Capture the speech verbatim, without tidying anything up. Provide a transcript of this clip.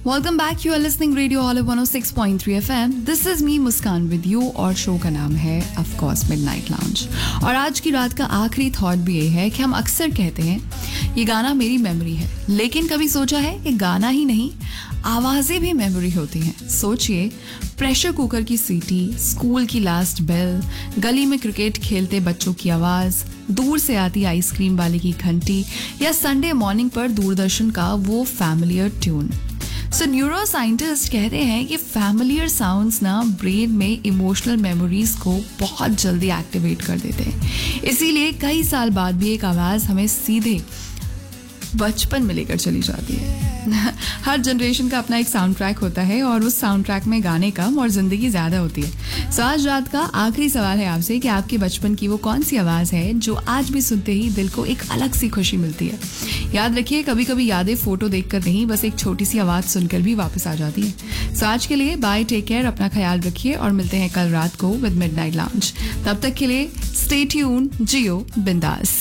Welcome back, you are listening radio olive one O six point three FM. This is me Muskan with you और show का नाम है of course midnight lounge. और आज की रात का आखिरी थॉट भी ये है कि हम अक्सर कहते हैं ये गाना मेरी मेमोरी है, लेकिन कभी सोचा है कि गाना ही नहीं आवाजें भी मेमोरी होती हैं. सोचिए, प्रेशर कुकर की सीटी, स्कूल की लास्ट बेल, गली में क्रिकेट खेलते बच्चों की आवाज, दूर से आती आइसक्रीम वाले की घंटी, या संडे मॉर्निंग पर दूरदर्शन का वो फैमिलियर ट्यून. सो न्यूरो साइंटिस्ट कहते हैं कि फैमिलियर साउंड्स ना ब्रेन में इमोशनल मेमोरीज को बहुत जल्दी एक्टिवेट कर देते हैं. इसीलिए कई साल बाद भी एक आवाज हमें सीधे बचपन में लेकर चली जाती है. हर जनरेशन का अपना एक साउंड ट्रैक होता है और उस साउंड ट्रैक में गाने कम और जिंदगी ज्यादा होती है. सो आज रात का आखिरी सवाल है आपसे कि आपके बचपन की वो कौन सी आवाज है जो आज भी सुनते ही दिल को एक अलग सी खुशी मिलती है. याद रखिए, कभी कभी यादें फोटो देखकर नहीं, बस एक छोटी सी आवाज सुनकर भी वापस आ जाती है. सो आज के लिए बाय, टेक केयर, अपना ख्याल रखिए और मिलते हैं कल रात को विद मिडनाइट लाउंज. तब तक के लिए स्टे ट्यून, जियो बिंदास.